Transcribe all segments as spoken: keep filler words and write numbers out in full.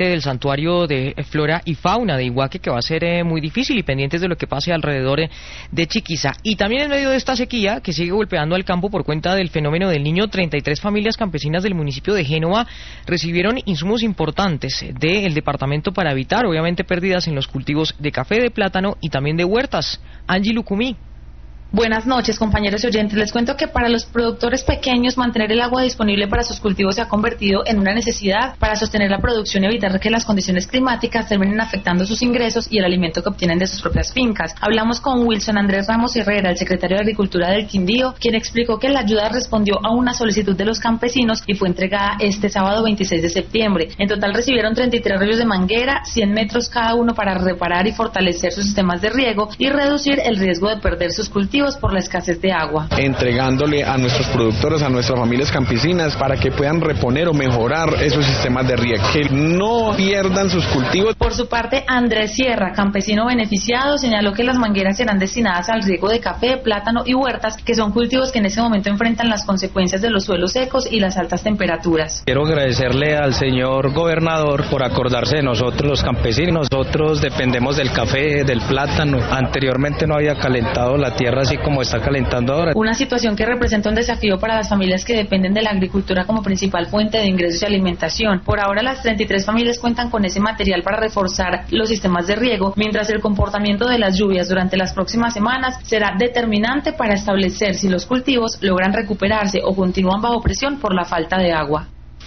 del santuario de flora y fauna de Iguaque, que va a ser eh, muy difícil, y pendientes de lo que pase alrededor eh, de Chiquiza. Y también en medio de esta sequía que sigue golpeando al campo por cuenta del fenómeno del Niño, treinta y tres familias campesinas del municipio de Génova recibieron insumos importantes del departamento para evitar, obviamente, pérdidas en los cultivos de café, de plátano y también de huertas. Angie Lucumí. Buenas noches, compañeros y oyentes. Les cuento que para los productores pequeños mantener el agua disponible para sus cultivos se ha convertido en una necesidad para sostener la producción y evitar que las condiciones climáticas terminen afectando sus ingresos y el alimento que obtienen de sus propias fincas. Hablamos con Wilson Andrés Ramos Herrera, el secretario de Agricultura del Quindío, quien explicó que la ayuda respondió a una solicitud de los campesinos y fue entregada este sábado veintiséis de septiembre. En total recibieron treinta y tres rollos de manguera, cien metros cada uno, para reparar y fortalecer sus sistemas de riego y reducir el riesgo de perder sus cultivos por la escasez de agua. Entregándole a nuestros productores, a nuestras familias campesinas, para que puedan reponer o mejorar esos sistemas de riego, que no pierdan sus cultivos. Por su parte, Andrés Sierra, campesino beneficiado, señaló que las mangueras serán destinadas al riego de café, plátano y huertas, que son cultivos que en ese momento enfrentan las consecuencias de los suelos secos y las altas temperaturas. Quiero agradecerle al señor gobernador por acordarse de nosotros los campesinos. Nosotros dependemos del café, del plátano. Anteriormente no había calentado la tierra así como está calentando ahora. Una situación que representa un desafío para las familias que dependen de la agricultura como principal fuente de ingresos y alimentación. Por ahora, las treinta y tres familias cuentan con ese material para reforzar los sistemas de riego, mientras el comportamiento de las lluvias durante las próximas semanas será determinante para establecer si los cultivos logran recuperarse o continúan bajo presión por la falta de agua.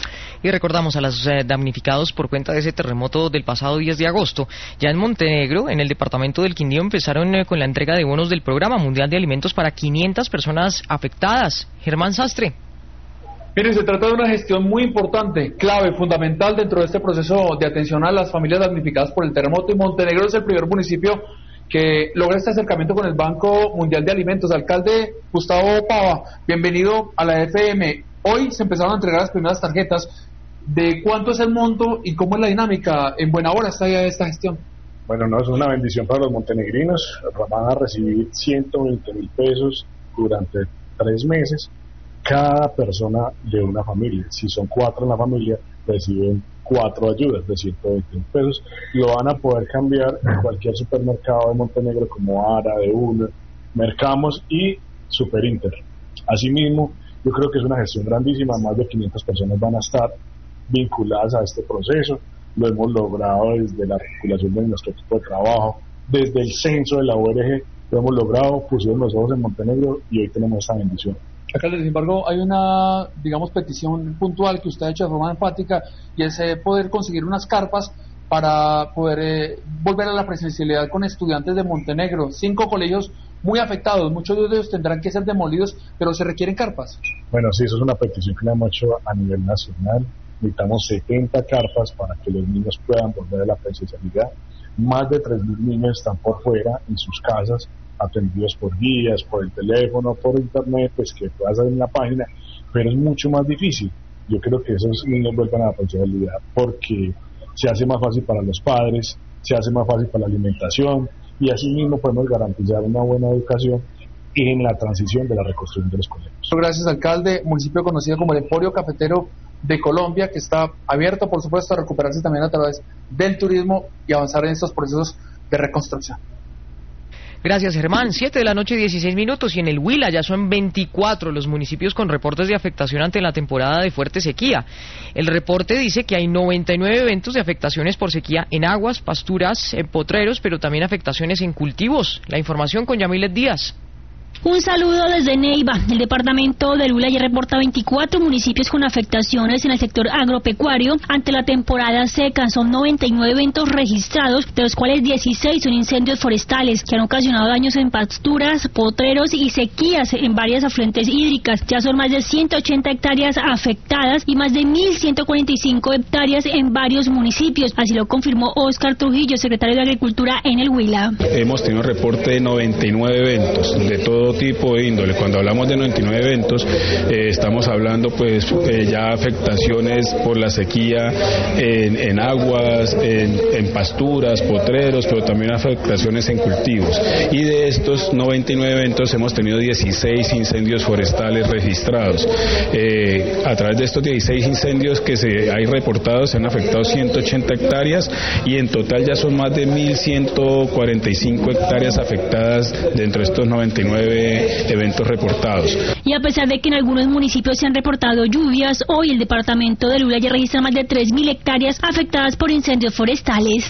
Y recordamos a los eh, damnificados por cuenta de ese terremoto del pasado diez de agosto. Ya en Montenegro, en el departamento del Quindío, empezaron eh, con la entrega de bonos del Programa Mundial de Alimentos para quinientas personas afectadas. Germán Sastre. Mire, se trata de una gestión muy importante, clave, fundamental dentro de este proceso de atención a las familias damnificadas por el terremoto, y Montenegro es el primer municipio que logra este acercamiento con el Banco Mundial de Alimentos. Alcalde Gustavo Pava, bienvenido a la F M. Hoy se empezaron a entregar las primeras tarjetas. ¿De cuánto es el monto y cómo es la dinámica? En buena hora está ya esta gestión. Bueno, no, es una bendición para los montenegrinos. Van a recibir ciento veinte mil pesos durante tres meses cada persona de una familia. Si son cuatro en la familia, reciben cuatro ayudas de ciento veinte mil pesos. Lo van a poder cambiar en cualquier supermercado de Montenegro, como Ara, de Uno, Mercamos y Super Inter. Asimismo, yo creo que es una gestión grandísima. Más de quinientas personas van a estar vinculadas a este proceso. Lo hemos logrado desde la articulación de nuestro equipo de trabajo, desde el censo de la O R G, lo hemos logrado, pusimos los ojos en Montenegro y hoy tenemos esta bendición. Alcalde, sin embargo, hay una, digamos, petición puntual que usted ha hecho de forma enfática, y es eh, poder conseguir unas carpas para poder eh, volver a la presencialidad con estudiantes de Montenegro. Cinco colegios muy afectados, muchos de ellos tendrán que ser demolidos, pero se requieren carpas. Bueno, sí, eso es una petición que le hemos hecho a nivel nacional. Necesitamos setenta carpas para que los niños puedan volver a la presencialidad. Más de tres mil niños están por fuera, en sus casas, atendidos por guías, por el teléfono, por internet, pues que puedas salir en la página, pero es mucho más difícil. Yo creo que esos niños vuelvan a la presencialidad porque se hace más fácil para los padres, se hace más fácil para la alimentación, y así mismo podemos garantizar una buena educación en la transición de la reconstrucción de los colegios. Gracias, alcalde. Municipio conocido como el Emporio Cafetero de Colombia, que está abierto, por supuesto, a recuperarse también a través del turismo y avanzar en estos procesos de reconstrucción. Gracias, Germán. Siete de la noche, dieciséis minutos, y en el Huila ya son veinticuatro los municipios con reportes de afectación ante la temporada de fuerte sequía. El reporte dice que hay noventa y nueve eventos de afectaciones por sequía en aguas, pasturas, en potreros, pero también afectaciones en cultivos. La información con Yamilet Díaz. Un saludo desde Neiva. El departamento del Huila ya reporta veinticuatro municipios con afectaciones en el sector agropecuario ante la temporada seca. Son noventa y nueve eventos registrados, de los cuales dieciséis son incendios forestales que han ocasionado daños en pasturas, potreros y sequías en varias afluentes hídricas. Ya son más de ciento ochenta hectáreas afectadas y más de mil ciento cuarenta y cinco hectáreas en varios municipios. Así lo confirmó Óscar Trujillo, secretario de Agricultura en el Huila. Hemos tenido reporte de noventa y nueve eventos de todo tipo de índole. Cuando hablamos de noventa y nueve eventos, eh, estamos hablando pues eh, ya afectaciones por la sequía en, en aguas, en, en pasturas, potreros, pero también afectaciones en cultivos. Y de estos noventa y nueve eventos hemos tenido dieciséis incendios forestales registrados. Eh, a través de estos dieciséis incendios que se hay reportados, se han afectado ciento ochenta hectáreas y en total ya son más de mil ciento cuarenta y cinco hectáreas afectadas dentro de estos noventa y nueve eventos reportados. Y a pesar de que en algunos municipios se han reportado lluvias, hoy el departamento del Huila ya registra más de tres mil hectáreas afectadas por incendios forestales.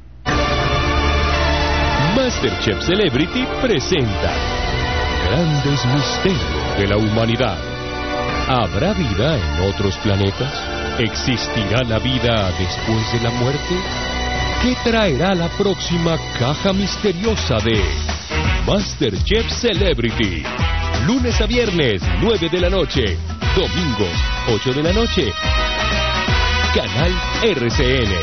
MasterChef Celebrity presenta Grandes Misterios de la Humanidad. ¿Habrá vida en otros planetas? ¿Existirá la vida después de la muerte? ¿Qué traerá la próxima caja misteriosa de MasterChef Celebrity? Lunes a viernes, nueve de la noche. Domingos, ocho de la noche. Canal R C N.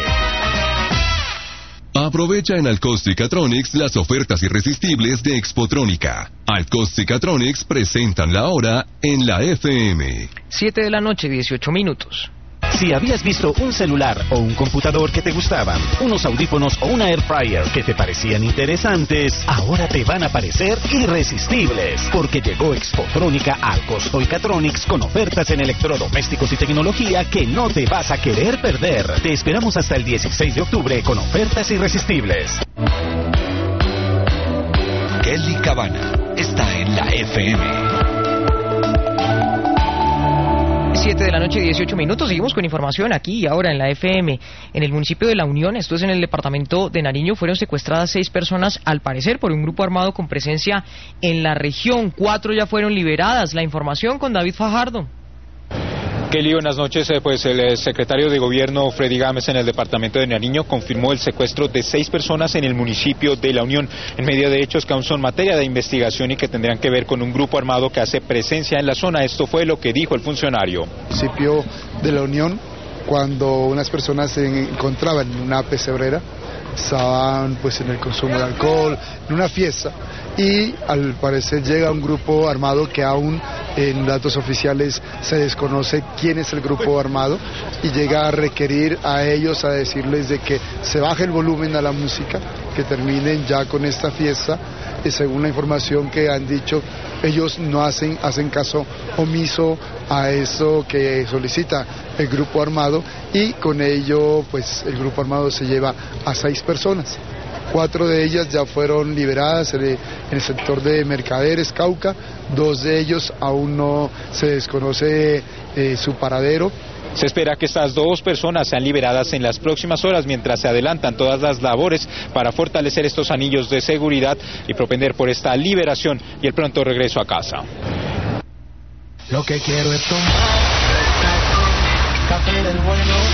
Aprovecha en Alcostic-Atronics las ofertas irresistibles de Expotrónica. Alcostic-Atronics presentan la hora en la F M. siete de la noche, dieciocho minutos. Si habías visto un celular o un computador que te gustaban, unos audífonos o una air fryer que te parecían interesantes, ahora te van a parecer irresistibles, porque llegó Expotrónica al Alcostic-Atronics con ofertas en electrodomésticos y tecnología que no te vas a querer perder. Te esperamos hasta el dieciséis de octubre con ofertas irresistibles. Kelly Cabana está en la F M. siete de la noche, dieciocho minutos. Seguimos con información aquí y ahora en la F M. En el municipio de La Unión, esto es en el departamento de Nariño, fueron secuestradas seis personas, al parecer, por un grupo armado con presencia en la región. Cuatro ya fueron liberadas. La información con David Fajardo. Kelly, buenas noches. Pues el secretario de Gobierno, Freddy Gámez, en el departamento de Nariño, confirmó el secuestro de seis personas en el municipio de La Unión, en medio de hechos que aún son materia de investigación y que tendrán que ver con un grupo armado que hace presencia en la zona. Esto fue lo que dijo el funcionario. Municipio de La Unión, cuando unas personas se encontraban en una pesebrera, estaban pues en el consumo de alcohol, en una fiesta, y al parecer llega un grupo armado que aún en datos oficiales se desconoce quién es el grupo armado, y llega a requerir a ellos, a decirles de que se baje el volumen a la música, que terminen ya con esta fiesta, y según la información que han dicho, ellos no hacen, hacen caso omiso a eso que solicita el grupo armado, y con ello pues el grupo armado se lleva a seis personas. Cuatro de ellas ya fueron liberadas en el, en el sector de Mercaderes, Cauca. Dos de ellos aún no se desconoce eh, su paradero. Se espera que estas dos personas sean liberadas en las próximas horas, mientras se adelantan todas las labores para fortalecer estos anillos de seguridad y propender por esta liberación y el pronto regreso a casa. Lo que quiero es tomar café del bueno.